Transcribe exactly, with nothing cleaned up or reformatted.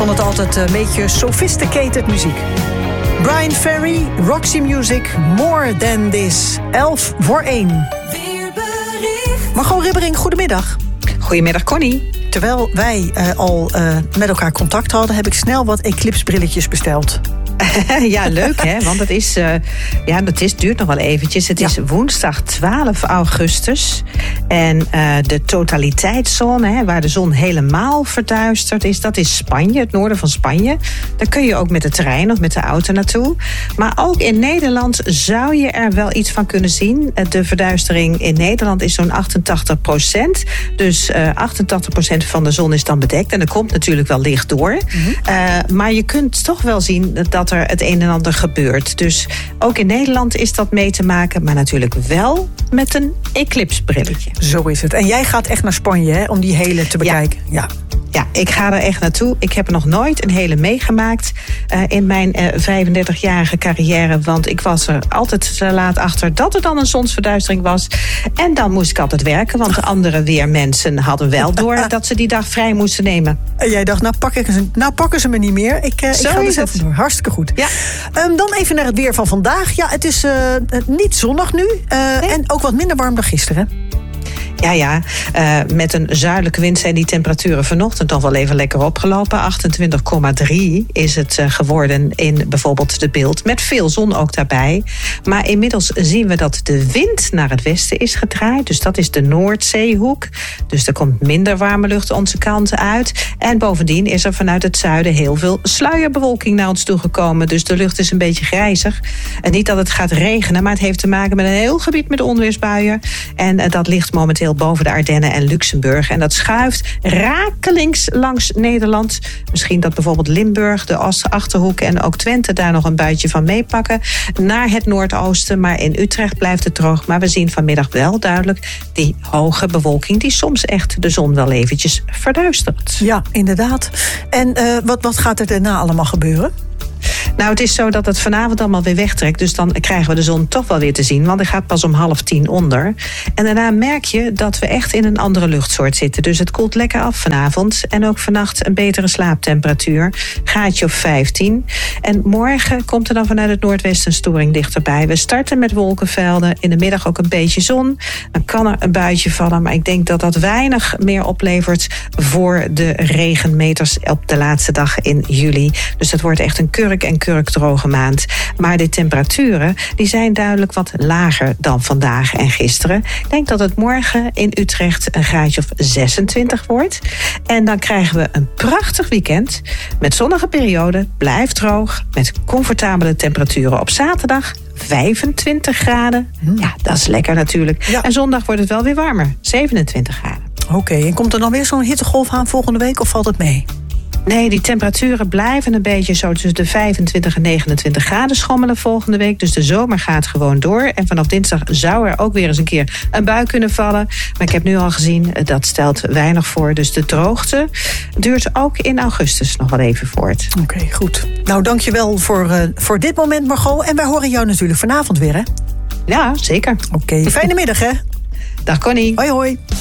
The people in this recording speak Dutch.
vond het altijd een beetje sophisticated muziek. Brian Ferry, Roxy Music, More Than This. elf voor één. Margot Ribbering, goedemiddag. Goedemiddag, Connie. Terwijl wij uh, al uh, met elkaar contact hadden, heb ik snel wat eclipsebrilletjes besteld. Ja, leuk hè, want het is, uh, ja, het is, duurt nog wel eventjes. Het ja. is woensdag twaalf augustus. En uh, de totaliteitszone, hè, waar de zon helemaal verduisterd is, dat is Spanje, het noorden van Spanje. Daar kun je ook met de trein of met de auto naartoe. Maar ook in Nederland zou je er wel iets van kunnen zien. De verduistering in Nederland is zo'n achtentachtig procent. Dus uh, achtentachtig procent van de zon is dan bedekt. En er komt natuurlijk wel licht door. Mm-hmm. Uh, maar je kunt toch wel zien dat er het een en ander gebeurt. Dus ook in Nederland is dat mee te maken, maar natuurlijk wel met een eclipsbrilletje. Zo is het. En jij gaat echt naar Spanje, hè, om die hele te bekijken. Ja. ja. Ja, ik ga er echt naartoe. Ik heb er nog nooit een hele meegemaakt uh, in mijn uh, vijfendertigjarige carrière. Want ik was er altijd te laat achter dat er dan een zonsverduistering was. En dan moest ik altijd werken, want de andere weermensen hadden wel door dat ze die dag vrij moesten nemen. En jij dacht, nou, pak ik ze, nou pakken ze me niet meer. Ik, uh, ik ga dus even door. Hartstikke goed. Ja. Um, dan even naar het weer van vandaag. Ja, het is uh, niet zonnig nu. Uh, nee. En ook wat minder warm dan gisteren. Ja, ja. Uh, met een zuidelijke wind zijn die temperaturen vanochtend nog wel even lekker opgelopen. achtentwintig komma drie is het uh, geworden in bijvoorbeeld de Beeld. Met veel zon ook daarbij. Maar inmiddels zien we dat de wind naar het westen is gedraaid. Dus dat is de Noordzeehoek. Dus er komt minder warme lucht onze kant uit. En bovendien is er vanuit het zuiden heel veel sluierbewolking naar ons toegekomen. Dus de lucht is een beetje grijzig. En niet dat het gaat regenen, maar het heeft te maken met een heel gebied met onweersbuien. En uh, dat ligt momenteel boven de Ardennen en Luxemburg. En dat schuift rakelings langs Nederland. Misschien dat bijvoorbeeld Limburg, de Achterhoek en ook Twente daar nog een buitje van meepakken. Naar het noordoosten, maar in Utrecht blijft het droog. Maar we zien vanmiddag wel duidelijk die hoge bewolking die soms echt de zon wel eventjes verduistert. Ja, inderdaad. En uh, wat, wat gaat er daarna allemaal gebeuren? Nou, het is zo dat het vanavond allemaal weer wegtrekt. Dus dan krijgen we de zon toch wel weer te zien. Want hij gaat pas om half tien onder. En daarna merk je dat we echt in een andere luchtsoort zitten. Dus het koelt lekker af vanavond. En ook vannacht een betere slaaptemperatuur. Graadje of vijftien. En morgen komt er dan vanuit het noordwesten een storing dichterbij. We starten met wolkenvelden. In de middag ook een beetje zon. Dan kan er een buitje vallen. Maar ik denk dat dat weinig meer oplevert voor de regenmeters op de laatste dag in juli. Dus het wordt echt een kurk en kurkdroge maand. Maar de temperaturen die zijn duidelijk wat lager dan vandaag en gisteren. Ik denk dat het morgen in Utrecht een graadje of zesentwintig wordt. En dan krijgen we een prachtig weekend met zonnige perioden, blijft droog, met comfortabele temperaturen op zaterdag. vijfentwintig graden. Ja, dat is lekker natuurlijk. Ja. En zondag wordt het wel weer warmer. zevenentwintig graden. Oké, okay, en komt er dan weer zo'n hittegolf aan volgende week of valt het mee? Nee, die temperaturen blijven een beetje zo tussen de vijfentwintig en negenentwintig graden schommelen volgende week. Dus de zomer gaat gewoon door. En vanaf dinsdag zou er ook weer eens een keer een bui kunnen vallen. Maar ik heb nu al gezien, dat stelt weinig voor. Dus de droogte duurt ook in augustus nog wel even voort. Oké, okay, goed. Nou, dankjewel voor, uh, voor dit moment, Margot. En wij horen jou natuurlijk vanavond weer, hè? Ja, zeker. Oké, okay, fijne middag, hè? Dag Connie. Hoi, hoi.